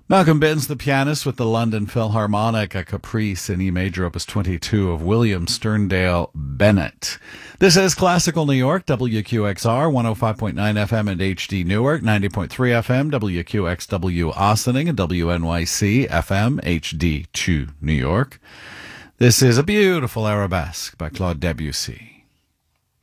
Malcolm Binns, the pianist with the London Philharmonic, a Caprice in E major, opus 22 of William Sterndale Bennett. This is Classical New York, WQXR, 105.9 FM and HD Newark, 90.3 FM, WQXW Ossining, and WNYC FM, HD2 New York. This is a beautiful arabesque by Claude Debussy.